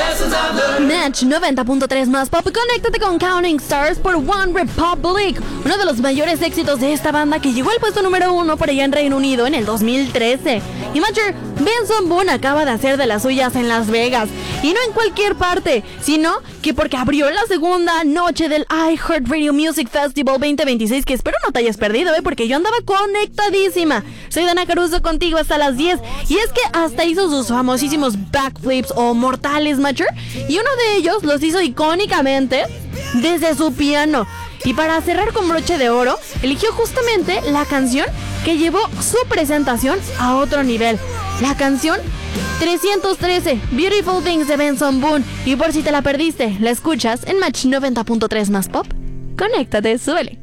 Match 90.3 más pop. Conéctate con Counting Stars por One Republic, uno de los mayores éxitos de esta banda que llegó al puesto número 1 por allá en Reino Unido en el 2013. Y Matcher, Benson Boone acaba de hacer de las suyas en Las Vegas, y no en cualquier parte, sino que porque abrió la segunda noche del iHeartRadio Music Festival 2026, que espero no te hayas perdido, porque yo andaba conectadísima. Soy Dana Caruso contigo hasta las 10, y es que hasta hizo sus famosísimos backflips o mortales, Matcher, y uno de ellos los hizo icónicamente desde su piano. Y para cerrar con broche de oro, eligió justamente la canción que llevó su presentación a otro nivel. La canción 313, Beautiful Things de Benson Boone. Y por si te la perdiste, la escuchas en Match 90.3 más pop. Conéctate, suele.